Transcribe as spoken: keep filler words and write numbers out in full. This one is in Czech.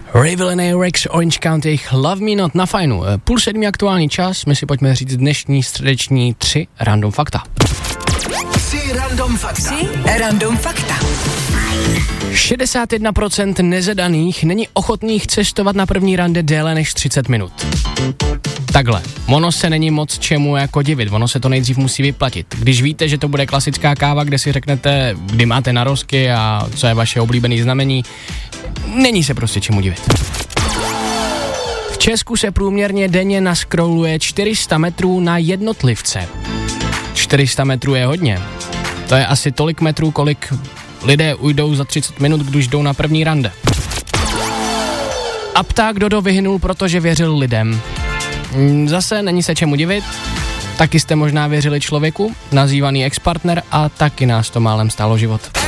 Rivalry Rex, Orange County, Love Me Not na fajnu. Půl sedmý aktuální čas, my si pojďme říct dnešní středeční tři random fakta. Tři random fakta. Tři random fakta. šedesát jedna procent nezadaných není ochotných cestovat na první rande déle než třicet minut. Takhle, ono se není moc čemu jako divit, ono se to nejdřív musí vyplatit. Když víte, že to bude klasická káva, kde si řeknete, kdy máte narozky a co je vaše oblíbené znamení, není se prostě čemu divit. V Česku se průměrně denně naskroluje čtyři sta metrů na jednotlivce. čtyři sta metrů je hodně. To je asi tolik metrů, kolik lidé ujdou za třicet minut, když jdou na první rande. A pták Dodo vyhynul, protože věřil lidem. Zase není se čemu divit, taky jste možná věřili člověku, nazývaný ex-partner, a taky nás to málem stálo život.